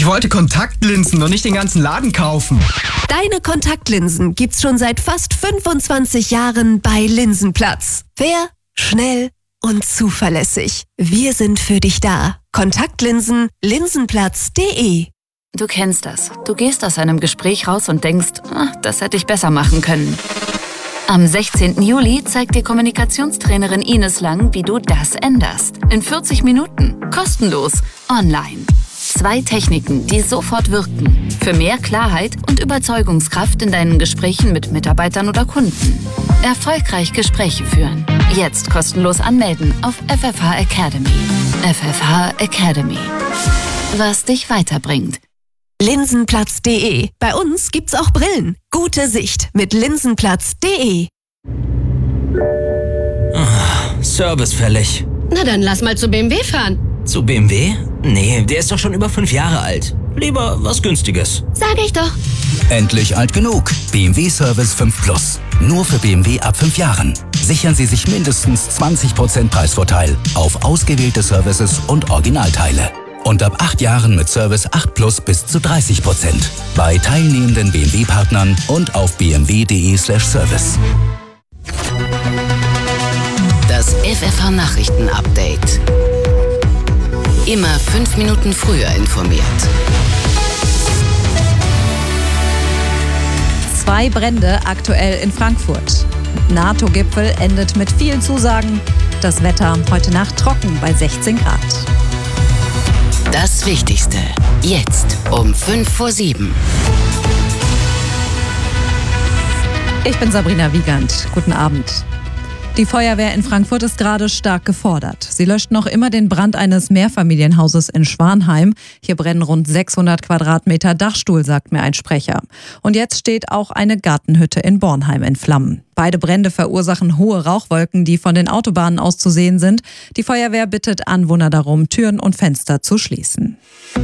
Ich wollte Kontaktlinsen und nicht den ganzen Laden kaufen. Deine Kontaktlinsen gibt's schon seit fast 25 Jahren bei Linsenplatz. Fair, schnell und zuverlässig. Wir sind für dich da. Kontaktlinsen, linsenplatz.de. Du kennst das. Du gehst aus einem Gespräch raus und denkst, das hätte ich besser machen können. Am 16. Juli zeigt dir Kommunikationstrainerin Ines Lang, wie du das änderst. In 40 Minuten. Kostenlos. Online. 2 Techniken, die sofort wirken. Für mehr Klarheit und Überzeugungskraft in deinen Gesprächen mit Mitarbeitern oder Kunden. Erfolgreich Gespräche führen. Jetzt kostenlos anmelden auf FFH Academy. FFH Academy. Was dich weiterbringt. Linsenplatz.de. Bei uns gibt's auch Brillen. Gute Sicht mit linsenplatz.de. Service fällig. Na dann lass mal zu BMW fahren. Zu BMW? Nee, der ist doch schon über 5 Jahre alt. Lieber was Günstiges. Sag ich doch. Endlich alt genug. BMW Service 5 Plus. Nur für BMW ab 5 Jahren. Sichern Sie sich mindestens 20% Preisvorteil auf ausgewählte Services und Originalteile. Und ab 8 Jahren mit Service 8 Plus bis zu 30%. Bei teilnehmenden BMW-Partnern und auf bmw.de/service. Das FFH Nachrichten-Update. Immer 5 Minuten früher informiert. 2 Brände aktuell in Frankfurt. NATO-Gipfel endet mit vielen Zusagen. Das Wetter heute Nacht trocken bei 16 Grad. Das Wichtigste. Jetzt um 6:55. Ich bin Sabrina Wiegand. Guten Abend. Die Feuerwehr in Frankfurt ist gerade stark gefordert. Sie löscht noch immer den Brand eines Mehrfamilienhauses in Schwanheim. Hier brennen rund 600 Quadratmeter Dachstuhl, sagt mir ein Sprecher. Und jetzt steht auch eine Gartenhütte in Bornheim in Flammen. Beide Brände verursachen hohe Rauchwolken, die von den Autobahnen aus zu sehen sind. Die Feuerwehr bittet Anwohner darum, Türen und Fenster zu schließen.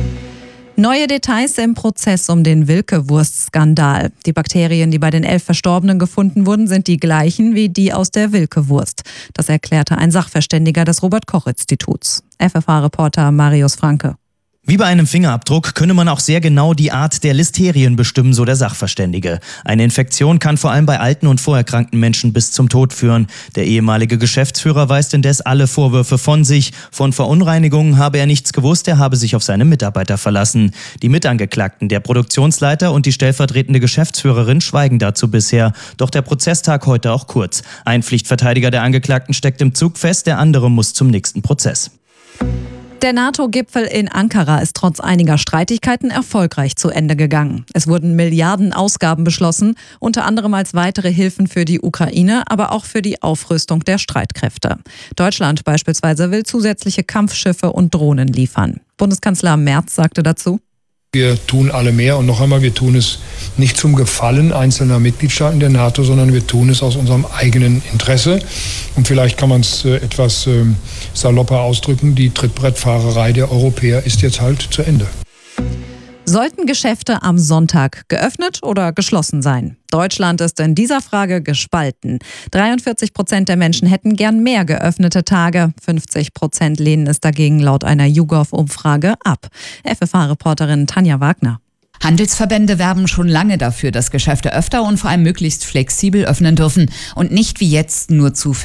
Neue Details im Prozess um den Wilke-Wurst-Skandal. Die Bakterien, die bei den 11 Verstorbenen gefunden wurden, sind die gleichen wie die aus der Wilke-Wurst. Das erklärte ein Sachverständiger des Robert-Koch-Instituts. FFH-Reporter Marius Franke. Wie bei einem Fingerabdruck könne man auch sehr genau die Art der Listerien bestimmen, so der Sachverständige. Eine Infektion kann vor allem bei alten und vorerkrankten Menschen bis zum Tod führen. Der ehemalige Geschäftsführer weist indes alle Vorwürfe von sich. Von Verunreinigungen habe er nichts gewusst, er habe sich auf seine Mitarbeiter verlassen. Die Mitangeklagten, der Produktionsleiter und die stellvertretende Geschäftsführerin, schweigen dazu bisher. Doch der Prozesstag heute auch kurz. Ein Pflichtverteidiger der Angeklagten steckt im Zug fest, der andere muss zum nächsten Prozess. Der NATO-Gipfel in Ankara ist trotz einiger Streitigkeiten erfolgreich zu Ende gegangen. Es wurden Milliarden Ausgaben beschlossen, unter anderem als weitere Hilfen für die Ukraine, aber auch für die Aufrüstung der Streitkräfte. Deutschland beispielsweise will zusätzliche Kampfschiffe und Drohnen liefern. Bundeskanzler Merz sagte dazu: Wir tun alle mehr und noch einmal, wir tun es nicht zum Gefallen einzelner Mitgliedstaaten der NATO, sondern wir tun es aus unserem eigenen Interesse. Und vielleicht kann man es etwas salopper ausdrücken, die Trittbrettfahrerei der Europäer ist jetzt halt zu Ende. Sollten Geschäfte am Sonntag geöffnet oder geschlossen sein? Deutschland ist in dieser Frage gespalten. 43% der Menschen hätten gern mehr geöffnete Tage. 50% lehnen es dagegen laut einer YouGov-Umfrage ab. FFH-Reporterin Tanja Wagner. Handelsverbände werben schon lange dafür, dass Geschäfte öfter und vor allem möglichst flexibel öffnen dürfen und nicht wie jetzt nur zu